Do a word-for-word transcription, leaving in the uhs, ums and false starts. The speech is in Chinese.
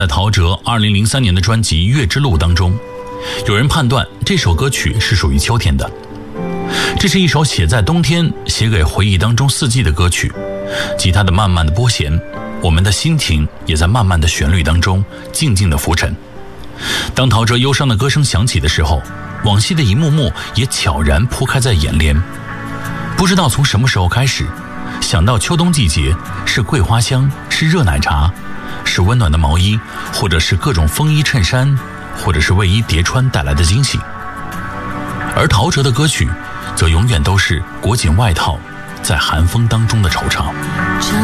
在陶喆二零零三年的专辑《月之路》当中，有人判断这首歌曲是属于秋天的。这是一首写在冬天、写给回忆当中四季的歌曲，吉他的慢慢的拨弦，我们的心情也在慢慢的旋律当中静静的浮沉。当陶喆忧伤的歌声响起的时候，往昔的一幕幕也悄然铺开在眼帘。不知道从什么时候开始，想到秋冬季节，是桂花香，是热奶茶，是温暖的毛衣，或者是各种风衣衬衫，或者是卫衣叠穿带来的惊喜。而陶喆的歌曲则永远都是裹紧外套在寒风当中的惆怅。